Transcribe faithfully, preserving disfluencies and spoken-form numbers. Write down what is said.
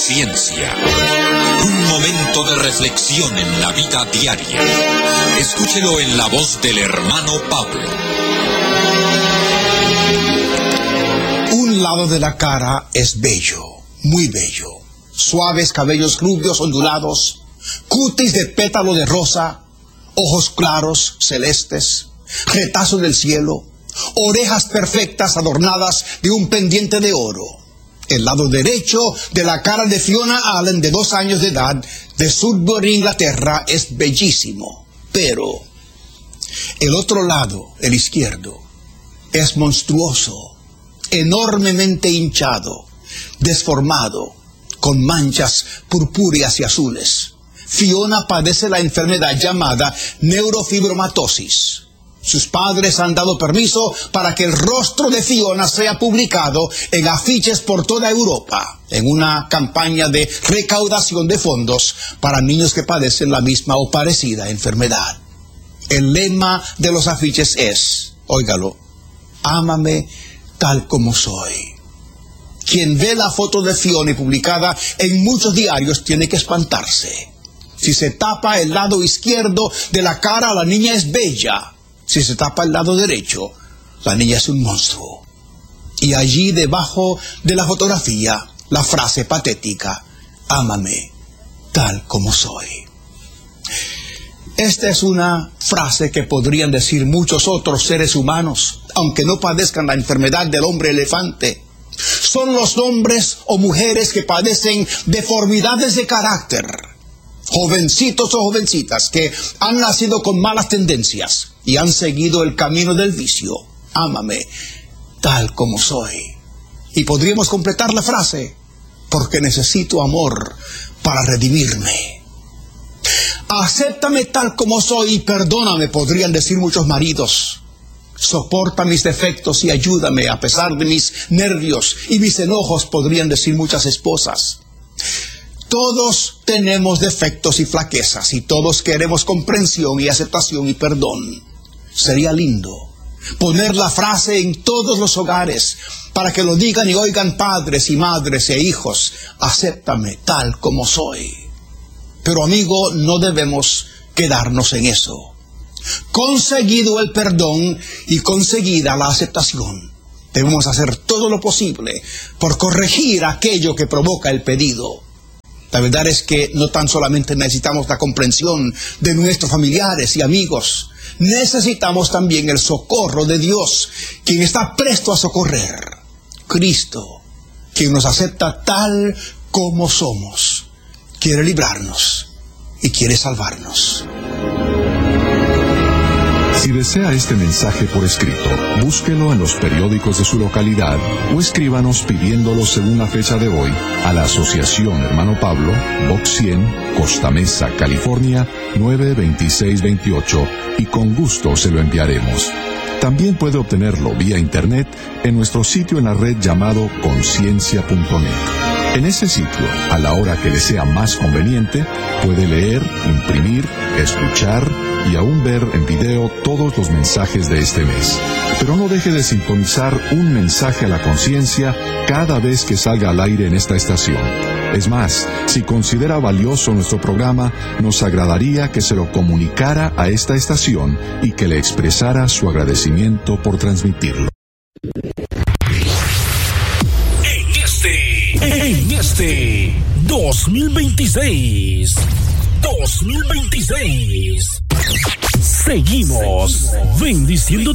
Ciencia. Un momento de reflexión en la vida diaria. Escúchelo en la voz del hermano Pablo. Un lado de la cara es bello, muy bello. Suaves cabellos rubios ondulados, cutis de pétalo de rosa, ojos claros, celestes, retazos del cielo, orejas perfectas adornadas de un pendiente de oro. El lado derecho de la cara de Fiona Allen, de dos años de edad, de Sudbury, Inglaterra, es bellísimo. Pero el otro lado, el izquierdo, es monstruoso, enormemente hinchado, desformado, con manchas purpúreas y azules. Fiona padece la enfermedad llamada neurofibromatosis. Sus padres han dado permiso para que el rostro de Fiona sea publicado en afiches por toda Europa, en una campaña de recaudación de fondos para niños que padecen la misma o parecida enfermedad. El lema de los afiches es, óigalo, ámame tal como soy. Quien ve la foto de Fiona publicada en muchos diarios tiene que espantarse. Si se tapa el lado izquierdo de la cara, la niña es bella. Si se tapa el lado derecho, la niña es un monstruo. Y allí debajo de la fotografía, la frase patética, ámame tal como soy. Esta es una frase que podrían decir muchos otros seres humanos, aunque no padezcan la enfermedad del hombre elefante. Son los hombres o mujeres que padecen deformidades de carácter, jovencitos o jovencitas que han nacido con malas tendencias y han seguido el camino del vicio. Ámame tal como soy. Y podríamos completar la frase, porque necesito amor para redimirme. Acéptame tal como soy y perdóname, podrían decir muchos maridos. Soporta mis defectos y ayúdame a pesar de mis nervios y mis enojos, podrían decir muchas esposas. Todos tenemos defectos y flaquezas y todos queremos comprensión y aceptación y perdón. Sería lindo poner la frase en todos los hogares para que lo digan y oigan padres y madres e hijos. Acéptame tal como soy. Pero amigo, no debemos quedarnos en eso. Conseguido el perdón y conseguida la aceptación, debemos hacer todo lo posible por corregir aquello que provoca el pedido. La verdad es que no tan solamente necesitamos la comprensión de nuestros familiares y amigos, necesitamos también el socorro de Dios, quien está presto a socorrer. Cristo, quien nos acepta tal como somos, quiere librarnos y quiere salvarnos. Si desea este mensaje por escrito, búsquelo en los periódicos de su localidad o escríbanos pidiéndolo según la fecha de hoy a la Asociación Hermano Pablo, Box cien, Costa Mesa, California, nueve veintiséis veintiocho, y con gusto se lo enviaremos. También puede obtenerlo vía internet en nuestro sitio en la red llamado conciencia punto net. En ese sitio, a la hora que le sea más conveniente, puede leer, imprimir, escuchar y aún ver en video todos los mensajes de este mes. Pero no deje de sintonizar un mensaje a la conciencia cada vez que salga al aire en esta estación. Es más, si considera valioso nuestro programa, nos agradaría que se lo comunicara a esta estación y que le expresara su agradecimiento por transmitirlo. En este dos mil veintiséis, dos mil veintiséis, seguimos bendiciendo